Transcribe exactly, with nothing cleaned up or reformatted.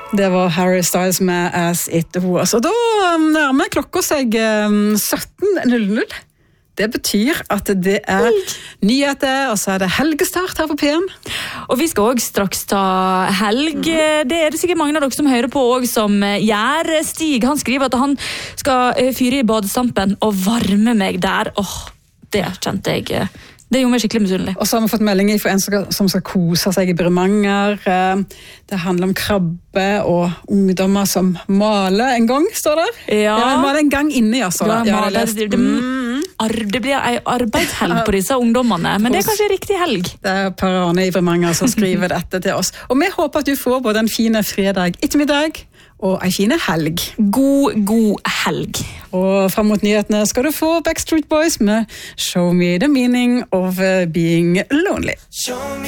Det var Harry Styles med As It Was. Og da nærmer klokka seg sytten null null. Det betyr at det er nyheter, og så er det helgestart her på P en. Og vi skal også straks ta helg. Det er det sikkert mange av dere som hører på også som gjør. Stig, han skriver at han skal fyre i badestampen og varme meg der. Åh, det kjente jeg... Det gjorde meg skikkelig misunnelig. Og så har vi fått melding for en som skal, som skal kose seg i Bremanger. Det handler om krabbe og ungdommer som maler en gang, står der. Ja. Ja, maler en gang inne, altså. Ja, ja, maler, det, det, det blir en arbeidshelg på disse ungdommene, men det er kanskje riktig helg. Det er Per Arne i Bremanger som skriver dette til oss. Og vi håper at du får både en fin fredag ettermiddag og en fin helg. God, god helg. Og frem mot nyhetene skal du få Backstreet Boys med Show Me the Meaning of Being Lonely.